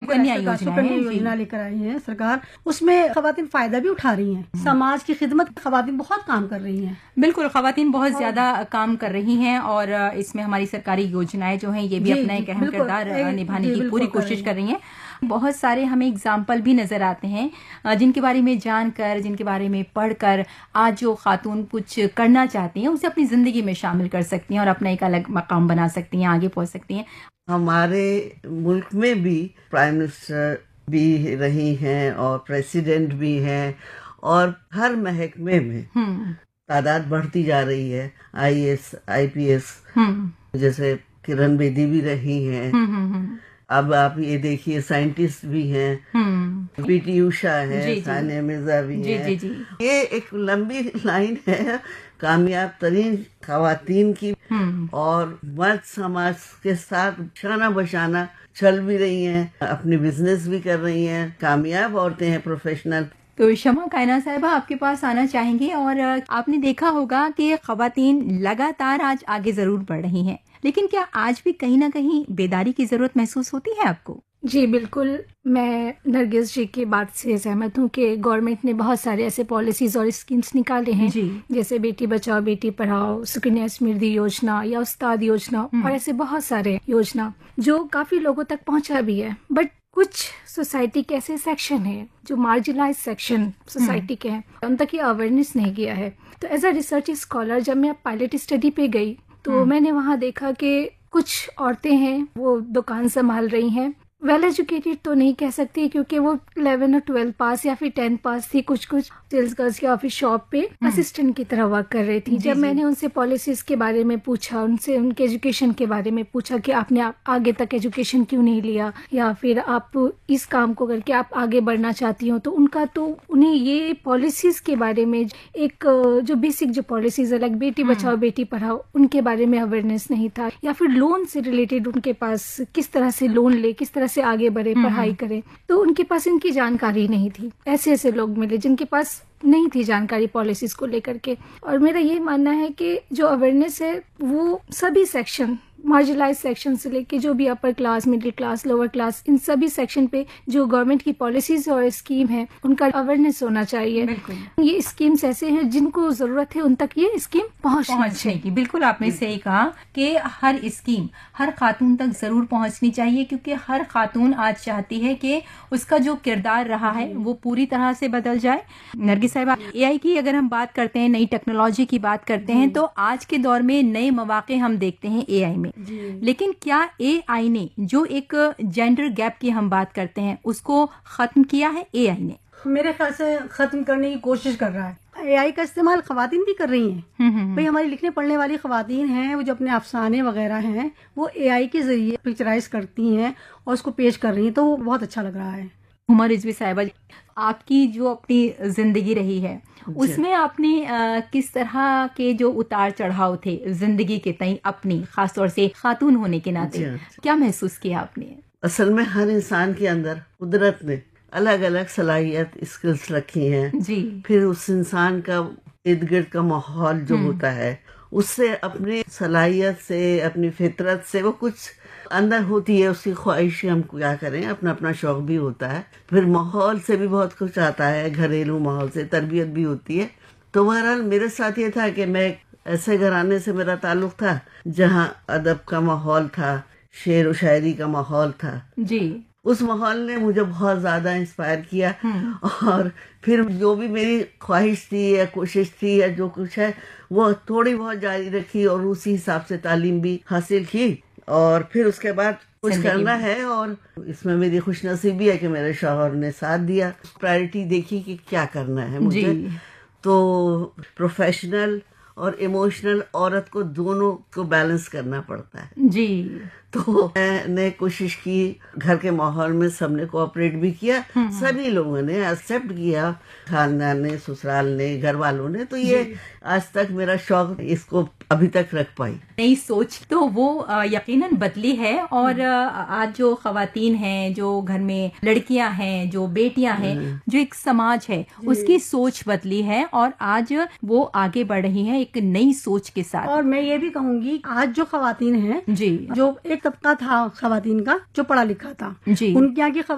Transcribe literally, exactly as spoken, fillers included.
सुकन्या योजना सुकन्या योजना लेकर आई है सरकार, उसमें खवातीन फायदा भी उठा रही हैं। समाज की खिदमत खवातीन बहुत काम कर रही हैं। बिल्कुल, खवातीन बहुत ज्यादा काम कर रही हैं और इसमें हमारी सरकारी योजनाएं जो हैं ये भी अपना एक अहम किरदार निभाने की पूरी कोशिश कर रही हैं। बहुत सारे हमें एग्जाम्पल भी नजर आते हैं जिनके बारे में जानकर, जिनके बारे में पढ़कर आज जो खातून कुछ करना चाहती हैं उसे अपनी जिंदगी में शामिल कर सकती हैं और अपना एक अलग मकाम बना सकती हैं, आगे पहुंच सकती हैं। हमारे मुल्क में भी प्राइम मिनिस्टर भी रही हैं और प्रेसिडेंट भी हैं और हर महकमे में तादाद बढ़ती जा रही है। आई A S, I P S, जैसे किरण बेदी भी रही हैं। अब आप ये देखिए साइंटिस्ट भी हैं, पीटी उषा है, सानिया मिर्जा भी हैं। जी, जी, जी। ये एक लंबी लाइन है कामयाब तरीन खवातीन की और मर्द समाज के साथ शाना बशाना चल भी रही हैं, अपनी बिजनेस भी कर रही हैं, कामयाब औरतें हैं, प्रोफेशनल। तो शमा कायना साहिबा आपके पास आना चाहेंगे और आपने देखा होगा कि खवातीन लगातार आज आगे जरूर बढ़ रही हैं, लेकिन क्या आज भी कहीं ना कहीं बेदारी की जरूरत महसूस होती है आपको? जी बिल्कुल, मैं नरगिस जी की बात से सहमत हूँ कि गवर्नमेंट ने बहुत सारे ऐसे पॉलिसीज और स्कीम्स निकाले हैं, जैसे बेटी बचाओ बेटी पढ़ाओ, सुकन्या समृद्धि योजना या उस्ताद योजना और ऐसे बहुत सारे योजना जो काफी लोगों तक पहुंचा भी है। बट कुछ सोसाइटी के ऐसे सेक्शन है जो मार्जिनलाइज सेक्शन सोसाइटी के हैं, उन तक ये अवेयरनेस नहीं गया है। तो एज अ रिसर्च स्कॉलर जब मैं पायलट स्टडी पे गई तो मैंने वहाँ देखा कि कुछ औरतें हैं वो दुकान संभाल रही हैं, वेल एजुकेटेड तो नहीं कह सकती क्योंकि वो इलेवन और ट्वेल्व पास या फिर टेंथ पास थी, कुछ कुछ सेल्स गर्ल्स के ऑफिस शॉप पे असिस्टेंट की तरह वर्क कर रही थी। जब मैंने उनसे पॉलिसीज के बारे में पूछा, उनसे उनके एजुकेशन के बारे में पूछा कि आपने आप आगे तक एजुकेशन क्यों नहीं लिया या फिर आप इस काम को करके आप आगे बढ़ना चाहती हो, तो उनका तो उन्हें ये पॉलिसीज के बारे में एक जो बेसिक जो पॉलिसीज है लाइक बेटी बचाओ बेटी पढ़ाओ उनके बारे में अवेयरनेस नहीं था, या फिर लोन से रिलेटेड उनके पास किस तरह से लोन ले, किस तरह से आगे बढ़े, पढ़ाई करें, तो उनके पास इनकी जानकारी नहीं थी। ऐसे ऐसे लोग मिले जिनके पास नहीं थी जानकारी पॉलिसीज को लेकर के। और मेरा ये मानना है कि जो अवेयरनेस है वो सभी सेक्शन, मार्जिनलाइज सेक्शन से लेके जो भी upper class, middle class, lower class, इन सभी सेक्शन पे जो गवर्नमेंट की पॉलिसीज और स्कीम है उनका अवेयरनेस होना चाहिए। ये स्कीम्स ऐसे हैं जिनको जरूरत है उन तक ये स्कीम पहुंचने की। बिल्कुल आपने सही कहा कि हर स्कीम हर खातून तक जरूर पहुंचनी चाहिए, क्योंकि हर खातून आज चाहती है कि उसका जो किरदार रहा है वो पूरी तरह से बदल जाए। नरगिस साहिबा, एआई की अगर हम बात करते हैं, नई टेक्नोलॉजी की बात करते हैं, तो आज के दौर में नए मौके हम देखते हैं एआई में, लेकिन क्या एआई ने जो एक जेंडर गैप की हम बात करते हैं उसको खत्म किया है? एआई ने मेरे ख्याल से खत्म करने की कोशिश कर रहा है। एआई का इस्तेमाल खवातीन भी कर रही हैं। भाई हमारी लिखने पढ़ने वाली खवातीन हैं, वो जो अपने अफसाने वगैरह हैं वो एआई के जरिए पिक्चराइज करती हैं और उसको पेश कर रही हैं, तो वो बहुत अच्छा लग रहा है। हुमा रिजवी साहिबा, आपकी जो अपनी जिंदगी रही है उसमें आपने आ, किस तरह के जो उतार चढ़ाव थे जिंदगी के तई अपनी, खासतौर से खातून होने के नाते, क्या महसूस किया आपने? असल में हर इंसान के अंदर कुदरत ने अलग अलग सलाहियत, स्किल्स रखी हैं जी। फिर उस इंसान का इर्द गिर्द का माहौल जो होता है उससे अपनी सलाहियत से, अपनी फितरत से वो कुछ अंदर होती है, उसकी ख्वाहिश हम क्या करें, अपना अपना शौक भी होता है। फिर माहौल से भी बहुत कुछ आता है, घरेलू माहौल से तरबियत भी होती है। तो बहरहाल मेरे साथ ये था कि मैं ऐसे घराने से मेरा ताल्लुक था जहाँ अदब का माहौल था, शेर व शायरी का माहौल था जी। उस माहौल ने मुझे बहुत ज्यादा इंस्पायर किया और फिर जो भी मेरी ख्वाहिश थी या कोशिश थी या जो कुछ है वो थोड़ी बहुत जारी रखी और उसी हिसाब से तालीम भी हासिल की और फिर उसके बाद कुछ करना है। और इसमें मेरी खुशनसीबी है कि मेरे शौहर ने साथ दिया, प्रायोरिटी देखी कि क्या करना है मुझे। तो प्रोफेशनल और इमोशनल औरत को दोनों को बैलेंस करना पड़ता है जी। तो मैंने कोशिश की, घर के माहौल में सबने कोऑपरेट भी किया, सभी लोगों ने एक्सेप्ट किया, खानदान ने, ससुराल ने, घर वालों ने। तो ये आज तक मेरा शौक इसको अभी तक रख पाई। नई सोच तो वो यकीनन बदली है और आज जो खवातीन हैं, जो घर में लड़कियां हैं, जो बेटियां हैं, जो एक समाज है उसकी सोच बदली है और आज वो आगे बढ़ रही है एक नई सोच के साथ। और मैं ये भी कहूंगी आज जो खवातीन हैं जी, जो एक तबका था खवातीन का जो पढ़ा लिखा था जी, उनके यहाँ की